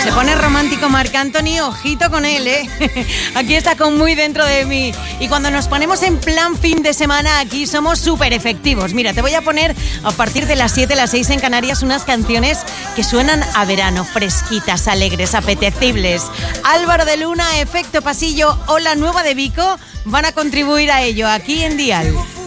Se pone romántico Marc Anthony, ojito con él, ¿eh? Aquí está con Muy dentro de mí. Y cuando nos ponemos en plan fin de semana, aquí somos súper efectivos. Mira, te voy a poner a partir de las 7, las 6 en Canarias, unas canciones que suenan a verano, fresquitas, alegres, apetecibles. Álvaro de Luna, Efecto Pasillo o La Nueva de Vico van a contribuir a ello aquí en Dial.